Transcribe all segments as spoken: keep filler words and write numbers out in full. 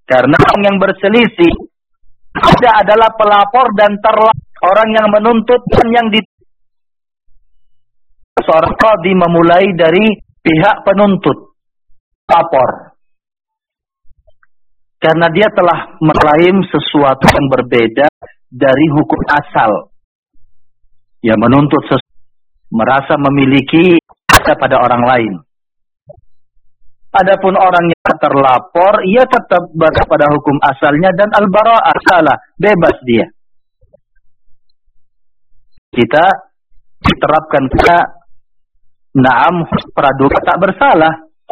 Karena orang yang berselisih ada adalah pelapor dan terlapor, orang yang menuntut dan yang di seorang qadhi memulai dari pihak penuntut, lapor. Karena dia telah mengklaim sesuatu yang berbeda dari hukum asal. Ya, menuntut sesuatu, merasa memiliki hak pada orang lain. Adapun orang yang terlapor, ia tetap berada pada hukum asalnya dan al-bara'ah, salah, bebas dia. Kita diterapkan pada na'am praduga tak bersalah.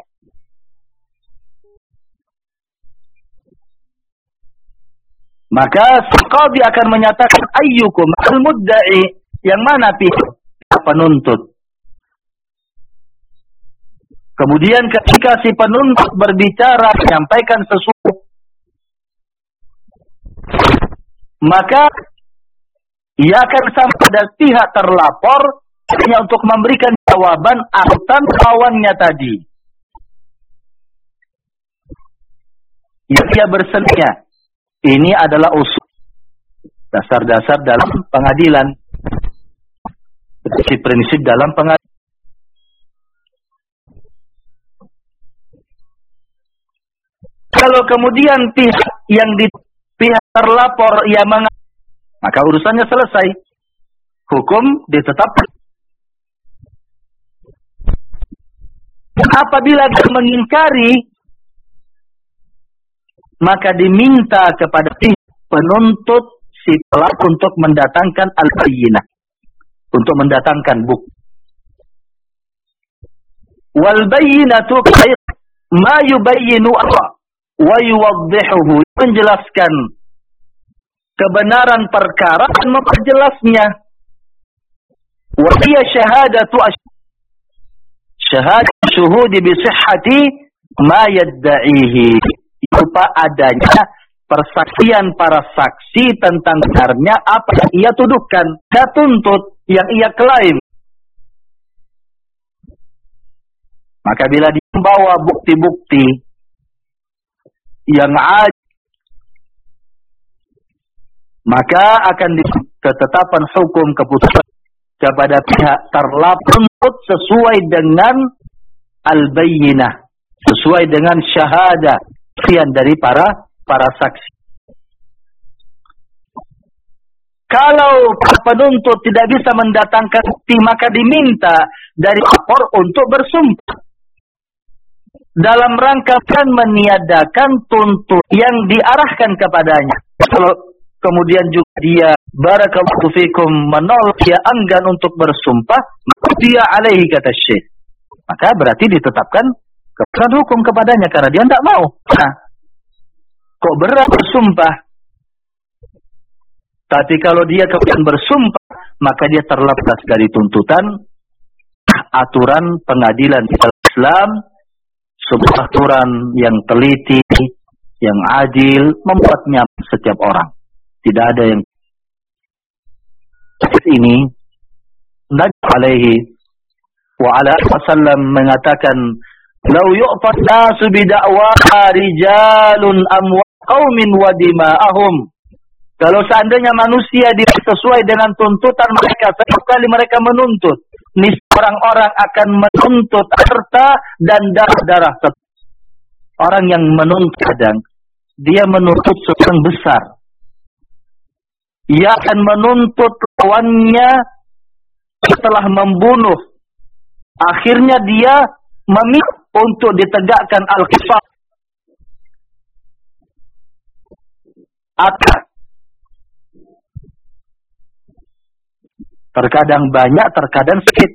Maka qadhi akan menyatakan ayyukum al-mudda'i, yang mana pihak penuntut. Kemudian ketika si penuntut berbicara menyampaikan sesuatu, maka ia akan sampai pada pihak terlapor hanya untuk memberikan jawaban atas lawannya tadi. Yang ia berselisih. Ini adalah usul dasar-dasar dalam pengadilan. Prinsip-prinsip dalam pengadilan. Kalau kemudian pihak yang di pihak terlapor ia mengatakan, maka urusannya selesai. Hukum ditetapkan. Apabila dia mengingkari, maka diminta kepada pihak penuntut si pelaku untuk mendatangkan al-bayyinah, untuk mendatangkan bukti. Wal bayyinatu ma yubayyinu Allah wa yuwaddihuhu, menjelaskan kebenaran perkara dan memperjelasnya. Wa hiya syahadatu syahadat syuhudi bi sihhati ma yadda'ihi, berupa adanya persaksian para saksi tentang benarnya apa yang ia tuduhkan, ia tuntut, yang ia klaim. Maka bila dia membawa bukti-bukti yang ada, maka akan ditetapkan hukum keputusan kepada pihak terlapor sesuai dengan al-bayyinah, sesuai dengan syahadah dari para para saksi. Kalau penuntut tidak bisa mendatangkan bukti, maka diminta dari lapor untuk bersumpah dalam rangka kan meniadakan tuntut yang diarahkan kepadanya. Kalau kemudian juga dia barakallahu fikum menolak, dia enggan untuk bersumpah, maka dia alaihi kata Syekh, maka berarti ditetapkan keputusan hukum kepadanya karena dia tidak mau. Nah, kok berat bersumpah? Tapi kalau dia kemudian bersumpah, maka dia terlepas dari tuntutan aturan pengadilan Islam, sebuah aturan yang teliti, yang adil, membuat nyaman setiap orang. Tidak ada yang ini. Nabi alaihi wa ala wasallam mengatakan, "Lau yu'fat nasu bida'wa rijalun amwa qaumin wa dima'ahum." Kalau seandainya manusia sesuai dengan tuntutan mereka, setiap kali mereka menuntut, niscaya orang-orang akan menuntut harta dan darah-darah. Orang yang menuntut kadang, dia menuntut sesuatu yang besar. Ia akan menuntut lawannya setelah membunuh. Akhirnya dia meminta untuk ditegakkan al-qisas. Akan terkadang banyak, terkadang sedikit.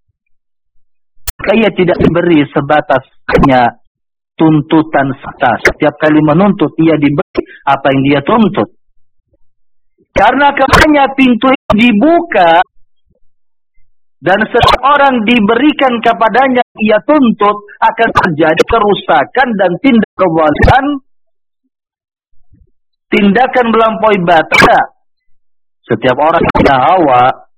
Ia tidak diberi sebatas hanya tuntutan serta. Setiap kali menuntut, ia diberi apa yang dia tuntut. Karena kemudian pintu itu dibuka dan setiap orang diberikan kepadanya ia tuntut, akan terjadi kerusakan dan tindak kezaliman, tindakan melampaui batas. Setiap orang punya hawa,